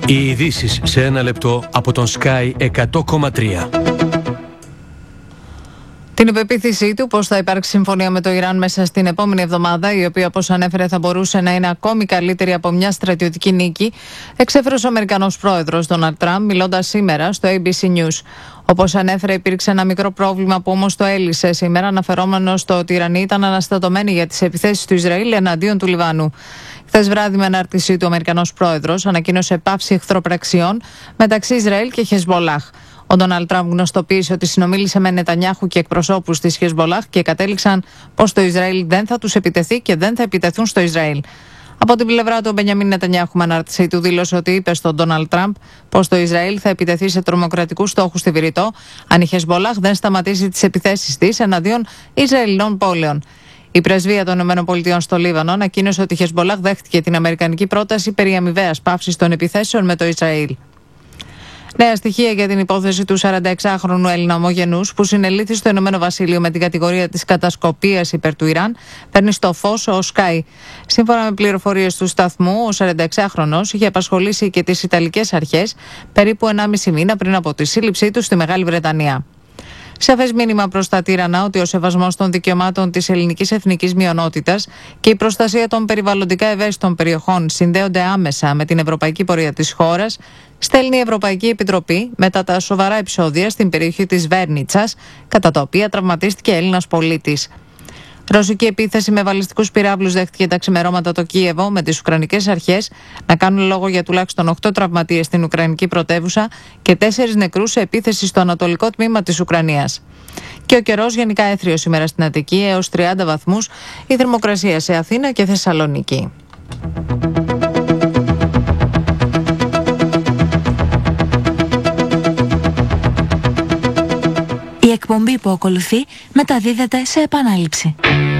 Οι ειδήσεις σε ένα λεπτό από τον Sky 100,3. Την υπεποίθησή του πως θα υπάρξει συμφωνία με το Ιράν μέσα στην επόμενη εβδομάδα, η οποία, όπως ανέφερε, θα μπορούσε να είναι ακόμη καλύτερη από μια στρατιωτική νίκη, εξέφρασε ο Αμερικανός πρόεδρος Ντόναλντ Τραμπ, μιλώντας σήμερα στο ABC News. Όπως ανέφερε, υπήρξε ένα μικρό πρόβλημα που όμως το έλυσε σήμερα, αναφερόμενο στο ότι οι Ιρανοί ήταν αναστατωμένοι για τις επιθέσεις του Ισραήλ εναντίον του Λιβάνου. Χθες βράδυ, με ανάρτησή του, ο Αμερικανός πρόεδρος ανακοίνωσε πάυση εχθροπραξιών μεταξύ Ισραήλ και Χεσμπολάχ. Ο Ντόναλντ Τραμπ γνωστοποίησε ότι συνομίλησε με Νετανιάχου και εκπροσώπους της Χεσμπολάχ και κατέληξαν πως το Ισραήλ δεν θα τους επιτεθεί και δεν θα επιτεθούν στο Ισραήλ. Από την πλευρά του, ο Μπενιαμίν Νετανιάχου, με ανάρτησή του, δήλωσε ότι είπε στον Ντόναλντ Τραμπ πως το Ισραήλ θα επιτεθεί σε τρομοκρατικούς στόχους στη Βηρητό αν η Χεσμπολάχ δεν σταματήσει τις επιθέσεις της εναντίον Ισραηλινών πόλεων. Η πρεσβεία των ΗΠΑ στο Λίβανο ανακοίνωσε ότι η Χεσμπολάχ δέχτηκε την αμερικανική πρόταση περί αμοιβαίας πάυσης των επιθέσεων με το Ισραήλ. Νέα στοιχεία για την υπόθεση του 46χρονου Έλληνα ομογενούς που συνελήφθη στο Ηνωμένο Βασίλειο με την κατηγορία της κατασκοπίας υπέρ του Ιράν παίρνει στο φως ο Sky. Σύμφωνα με πληροφορίες του σταθμού, ο 46χρονος είχε απασχολήσει και τις Ιταλικές αρχές περίπου 1,5 μήνα πριν από τη σύλληψή του στη Μεγάλη Βρετανία. Σαφές μήνυμα προς τα τύρανα ότι ο σεβασμός των δικαιωμάτων της ελληνικής εθνικής μειονότητας και η προστασία των περιβαλλοντικά ευαίσθητων περιοχών συνδέονται άμεσα με την ευρωπαϊκή πορεία της χώρας, στέλνει η Ευρωπαϊκή Επιτροπή μετά τα σοβαρά επεισόδια στην περιοχή της Βέρνιτσας, κατά τα οποία τραυματίστηκε Έλληνας πολίτης. Ρωσική επίθεση με βαλιστικούς πυράβλους δέχτηκε τα ξημερώματα το Κίεβο, με τις Ουκρανικές αρχές να κάνουν λόγο για τουλάχιστον 8 τραυματίες στην Ουκρανική πρωτεύουσα και 4 νεκρούς σε επίθεση στο ανατολικό τμήμα της Ουκρανίας. Και ο καιρός γενικά έθριος σήμερα στην Αττική, έως 30 βαθμούς η θερμοκρασία σε Αθήνα και Θεσσαλονίκη. Η εκπομπή που ακολουθεί μεταδίδεται σε επανάληψη.